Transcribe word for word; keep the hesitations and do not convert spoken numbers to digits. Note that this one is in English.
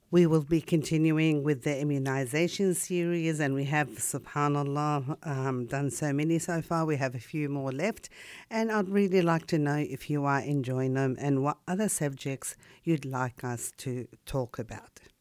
We will be continuing with the immunization series, and we have, subhanAllah, um, done so many so far. We have a few more left, and I'd really like to know if you are enjoying them and what other subjects you'd like us to talk about.